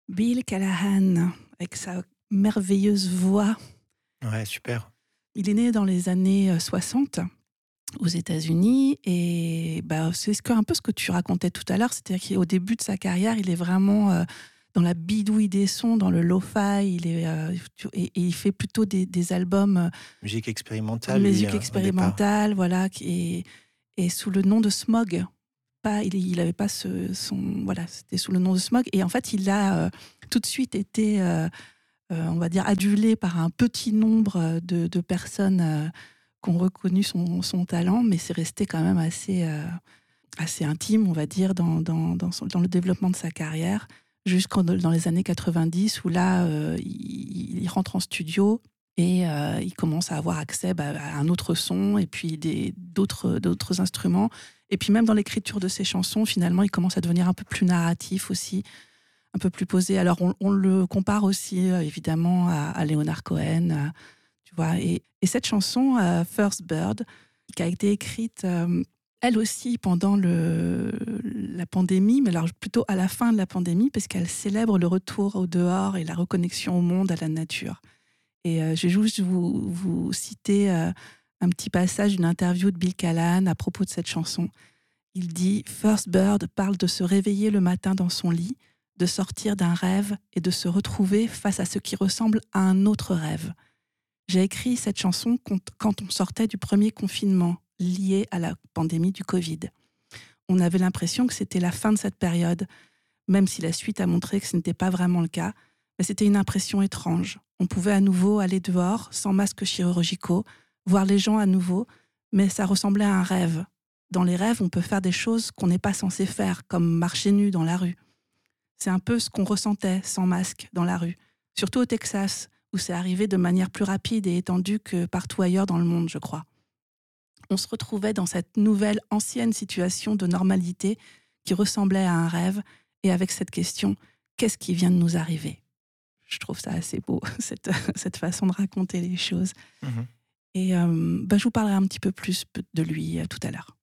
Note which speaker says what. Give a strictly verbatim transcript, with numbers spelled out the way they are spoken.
Speaker 1: Bill Callahan, avec sa merveilleuse voix.
Speaker 2: Ouais, super.
Speaker 1: Il est né dans les années euh, soixante aux États-Unis et bah, c'est ce que, un peu ce que tu racontais tout à l'heure, c'est-à-dire qu'au début de sa carrière, il est vraiment euh, dans la bidouille des sons, dans le lo-fi, il est, euh, et, et il fait plutôt des, des albums euh,
Speaker 2: Musique
Speaker 1: de
Speaker 2: expérimentale, lui,
Speaker 1: musique
Speaker 2: hein, au départ.
Speaker 1: expérimentale, voilà, qui- et, et sous le nom de Smog. Pas, il, il avait pas ce, son, voilà, c'était sous le nom de Smog. Et en fait, il a euh, tout de suite été, euh, euh, on va dire, adulé par un petit nombre de, de personnes euh, qui ont reconnu son, son talent, mais c'est resté quand même assez, euh, assez intime, on va dire, dans, dans, dans, son- dans le développement de sa carrière, jusqu'en dans les années quatre-vingt-dix, où là, euh, il, il rentre en studio et euh, il commence à avoir accès bah, à un autre son et puis des, d'autres, d'autres instruments. Et puis même dans l'écriture de ses chansons, finalement, il commence à devenir un peu plus narratif aussi, un peu plus posé. Alors on, on le compare aussi euh, évidemment à, à Leonard Cohen, à- tu vois. Et, et cette chanson, euh, First Bird, qui a été écrite euh, elle aussi pendant le, la pandémie, mais alors plutôt à la fin de la pandémie, parce qu'elle célèbre le retour au dehors et la reconnexion au monde, à la nature. Et euh, je vais juste vous, vous citer euh, un petit passage d'une interview de Bill Callahan à propos de cette chanson. Il dit « First Bird parle de se réveiller le matin dans son lit, de sortir d'un rêve et de se retrouver face à ce qui ressemble à un autre rêve. J'ai écrit cette chanson quand on sortait du premier confinement lié à la pandémie du Covid. On avait l'impression que c'était la fin de cette période, même si la suite a montré que ce n'était pas vraiment le cas. Mais c'était une impression étrange. On pouvait à nouveau aller dehors, sans masques chirurgicaux, voir les gens à nouveau, mais ça ressemblait à un rêve. Dans les rêves, on peut faire des choses qu'on n'est pas censé faire, comme marcher nu dans la rue. C'est un peu ce qu'on ressentait sans masque dans la rue, surtout au Texas, où c'est arrivé de manière plus rapide et étendue que partout ailleurs dans le monde, je crois. On se retrouvait dans cette nouvelle, ancienne situation de normalité qui ressemblait à un rêve, et avec cette question, qu'est-ce qui vient de nous arriver ? Je trouve ça assez beau, cette, cette façon de raconter les choses.
Speaker 2: Mmh.
Speaker 1: Et euh, bah, je vous parlerai un petit peu plus de lui euh, tout à l'heure.